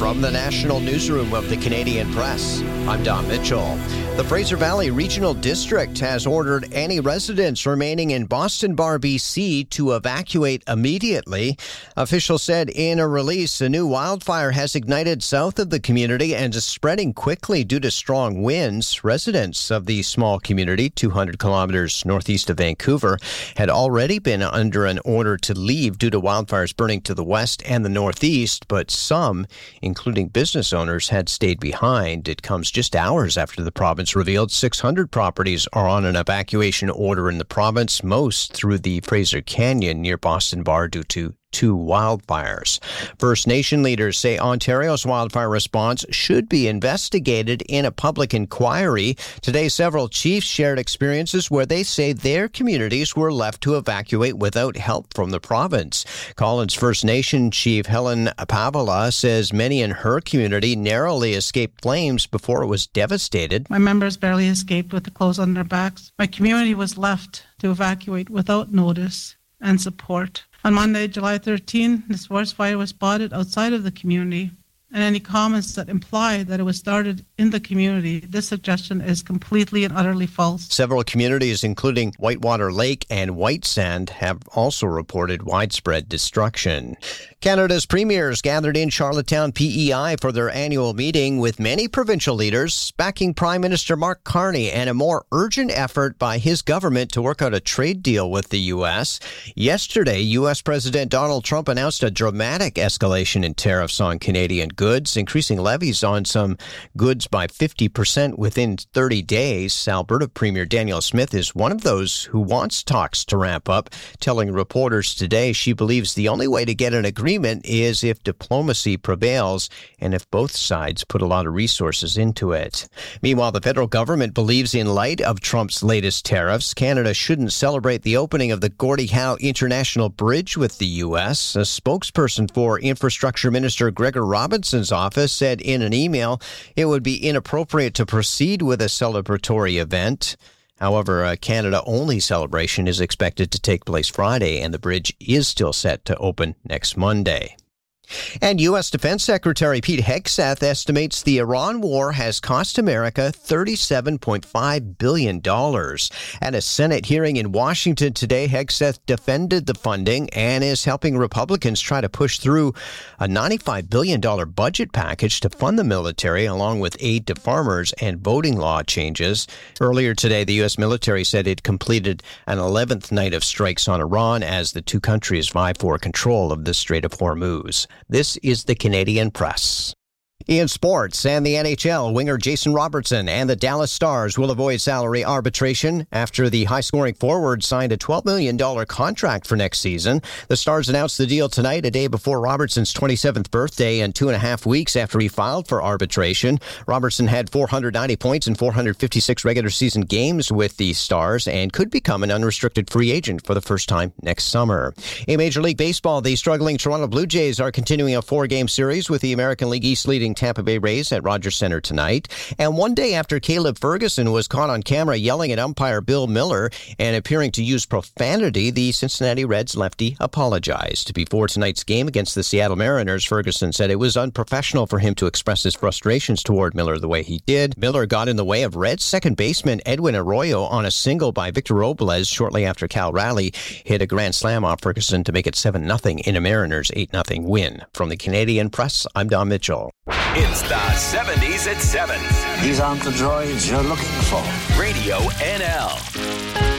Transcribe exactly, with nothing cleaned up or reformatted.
From the National Newsroom of the Canadian Press, I'm Don Mitchell. The Fraser Valley Regional District has ordered any residents remaining in Boston Bar, B C to evacuate immediately. Officials said in a release, a new wildfire has ignited south of the community and is spreading quickly due to strong winds. Residents of the small community, two hundred kilometers northeast of Vancouver, had already been under an order to leave due to wildfires burning to the west and the northeast, but some, including business owners, had stayed behind. It comes just hours after the province revealed six hundred properties are on an evacuation order in the province, most through the Fraser Canyon near Boston Bar due to two wildfires. First Nation leaders say Ontario's wildfire response should be investigated in a public inquiry. Today, several chiefs shared experiences where they say their communities were left to evacuate without help from the province. Collins First Nation Chief Helen Pavala says many in her community narrowly escaped flames before it was devastated. My members barely escaped with the clothes on their backs. My community was left to evacuate without notice and support. On Monday, July thirteenth, this forest fire was spotted outside of the community, and any comments that imply that it was started in the community, this suggestion is completely and utterly false. Several communities, including Whitewater Lake and White Sand, have also reported widespread destruction. Canada's premiers gathered in Charlottetown P E I for their annual meeting, with many provincial leaders backing Prime Minister Mark Carney and a more urgent effort by his government to work out a trade deal with the U S. Yesterday, U S President Donald Trump announced a dramatic escalation in tariffs on Canadian goods, increasing levies on some goods by fifty percent within thirty days. Alberta Premier Danielle Smith is one of those who wants talks to ramp up, telling reporters today she believes the only way to get an agreement is if diplomacy prevails and if both sides put a lot of resources into it. Meanwhile, the federal government believes in light of Trump's latest tariffs, Canada shouldn't celebrate the opening of the Gordie Howe International Bridge with the U S. A spokesperson for Infrastructure Minister Gregor Robinson's office said in an email it would be inappropriate to proceed with a celebratory event. However, a Canada-only celebration is expected to take place Friday, and the bridge is still set to open next Monday. And U S Defense Secretary Pete Hegseth estimates the Iran war has cost America thirty-seven point five billion dollars. At a Senate hearing in Washington today, Hegseth defended the funding and is helping Republicans try to push through a ninety-five billion dollars budget package to fund the military, along with aid to farmers and voting law changes. Earlier today, the U S military said it completed an eleventh night of strikes on Iran as the two countries vie for control of the Strait of Hormuz. This is the Canadian Press. In sports and the N H L, winger Jason Robertson and the Dallas Stars will avoid salary arbitration after the high-scoring forward signed a twelve million dollars contract for next season. The Stars announced the deal tonight, a day before Robertson's twenty-seventh birthday and two and a half weeks after he filed for arbitration. Robertson had four hundred ninety points in four hundred fifty-six regular season games with the Stars and could become an unrestricted free agent for the first time next summer. In Major League Baseball, the struggling Toronto Blue Jays are continuing a four-game series with the American League East leading Tampa Bay Rays at Rogers Centre tonight. And one day after Caleb Ferguson was caught on camera yelling at umpire Bill Miller and appearing to use profanity, the Cincinnati Reds lefty apologized. Before tonight's game against the Seattle Mariners, Ferguson said it was unprofessional for him to express his frustrations toward Miller the way he did. Miller got in the way of Reds second baseman Edwin Arroyo on a single by Victor Robles shortly after Cal Raleigh hit a grand slam off Ferguson to make it seven nothing in a Mariners eight nothing win. From the Canadian Press, I'm Don Mitchell. It's the seventies at seven. These aren't the droids you're looking for. Radio N L.